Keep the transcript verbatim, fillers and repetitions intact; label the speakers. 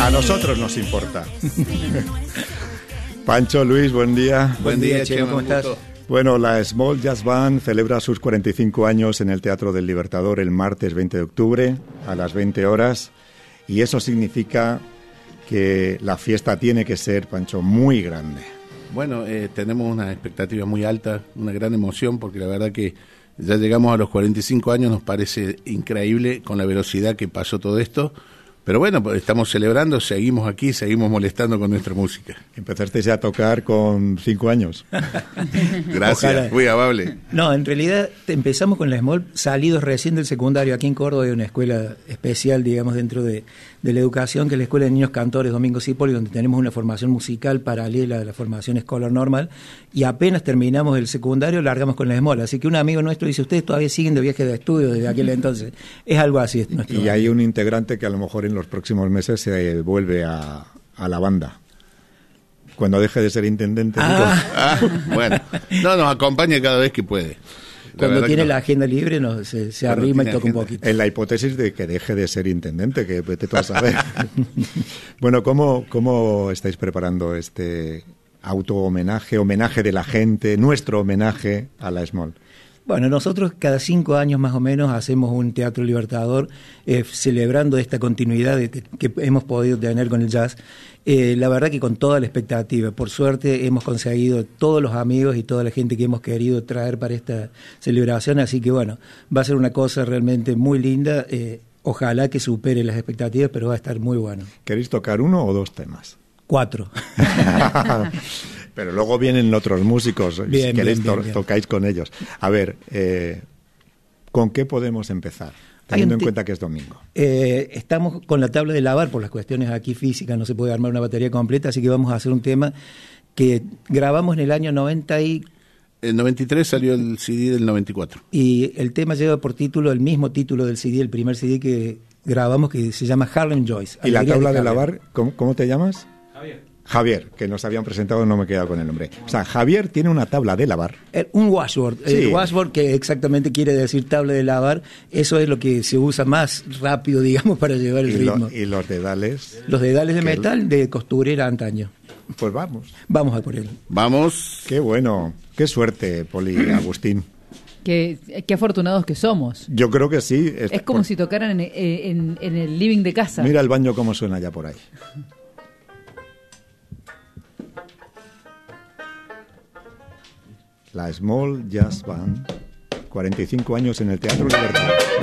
Speaker 1: A nosotros nos importa. Pancho, Luis, buen día.
Speaker 2: Buen,
Speaker 3: buen día,
Speaker 2: día,
Speaker 3: Chema, ¿cómo estás?
Speaker 1: Bueno, la Small Jazz Band celebra sus cuarenta y cinco años en el Teatro del Libertador el martes veinte de octubre a las veinte horas, y eso significa que la fiesta tiene que ser, Pancho, muy grande.
Speaker 2: Bueno, eh, tenemos una expectativa muy alta, una gran emoción, porque la verdad que ya llegamos a los cuarenta y cinco años, nos parece increíble con la velocidad que pasó todo esto. Pero bueno, pues estamos celebrando, seguimos aquí, seguimos molestando con nuestra música.
Speaker 1: Empezasteis a tocar con cinco años.
Speaker 2: Gracias,
Speaker 3: Ojalá.
Speaker 2: muy amable.
Speaker 3: No, en realidad empezamos con la Small salidos recién del secundario. Aquí en Córdoba hay una escuela especial, digamos, dentro de, de la educación, que es la Escuela de Niños Cantores Domingo Cipoli, donde tenemos una formación musical paralela a la formación escolar normal, y apenas terminamos el secundario, largamos con la Small. Así que un amigo nuestro dice, ustedes todavía siguen de viaje de estudio desde aquel entonces. Es algo así. Es nuestro
Speaker 1: Y hay un integrante que a lo mejor en los próximos meses se vuelve a, a la banda. Cuando deje de ser intendente.
Speaker 3: Ah.
Speaker 2: Ah, bueno, no, nos acompaña cada vez que puede. La
Speaker 3: Cuando
Speaker 2: verdad
Speaker 3: tiene
Speaker 2: que no.
Speaker 3: la agenda libre no, se, se
Speaker 2: Cuando
Speaker 3: arrima y
Speaker 2: tiene
Speaker 3: toca un
Speaker 2: agenda.
Speaker 3: poquito.
Speaker 1: En la hipótesis de que deje de ser intendente, que vete tú a saber. Bueno, ¿cómo, ¿cómo estáis preparando este auto-homenaje, homenaje de la gente, nuestro homenaje a la Small?
Speaker 3: Bueno, nosotros cada cinco años más o menos hacemos un Teatro Libertador eh, celebrando esta continuidad de, que, que hemos podido tener con el jazz. Eh, la verdad que con toda la expectativa. Por suerte hemos conseguido todos los amigos y toda la gente que hemos querido traer para esta celebración, así que bueno, va a ser una cosa realmente muy linda. Eh, ojalá que supere las expectativas, pero va a estar muy bueno.
Speaker 1: ¿Queréis tocar uno o dos temas?
Speaker 3: Cuatro.
Speaker 1: Pero luego vienen otros músicos,
Speaker 3: Bien,
Speaker 1: si queréis
Speaker 3: bien, bien,
Speaker 1: to-
Speaker 3: bien.
Speaker 1: tocáis con ellos. A ver, eh, ¿con qué podemos empezar?
Speaker 3: Hay
Speaker 1: Teniendo
Speaker 3: un
Speaker 1: en
Speaker 3: ti-
Speaker 1: cuenta que es domingo.
Speaker 3: Eh, estamos con la tabla de lavar por las cuestiones aquí físicas, no se puede armar una batería completa, así que vamos a hacer un tema que grabamos en el año noventa y,
Speaker 2: El noventa y tres salió el C D del noventa y cuatro.
Speaker 3: y el tema lleva por título el mismo título del C D, el primer C D que grabamos, que se llama Harlem Joyce.
Speaker 1: ¿Y la
Speaker 3: Alegría
Speaker 1: tabla de
Speaker 3: Harlem.
Speaker 1: lavar, ¿cómo, cómo te llamas? Javier. Javier, que nos habían presentado, no me he quedado con el nombre. O sea, Javier tiene una tabla de lavar.
Speaker 3: Eh, Un washboard.
Speaker 1: Sí.
Speaker 3: El washboard, que exactamente quiere decir tabla de lavar, eso es lo que se usa más rápido, digamos, para llevar el
Speaker 1: Y, lo-
Speaker 3: ritmo.
Speaker 1: y los dedales,
Speaker 3: Los dedales de
Speaker 1: que-
Speaker 3: metal de costurera antaño.
Speaker 1: pues vamos.
Speaker 3: Vamos a por él.
Speaker 2: Vamos.
Speaker 1: Qué bueno, qué suerte, Poli, Agustín.
Speaker 4: Qué, qué afortunados que somos.
Speaker 1: Yo creo que sí.
Speaker 4: Es como
Speaker 1: por-
Speaker 4: si tocaran en, en- en el living de casa.
Speaker 1: Mira el baño cómo suena ya por ahí. La Small Jazz Band, cuarenta y cinco años en el Teatro Libertad.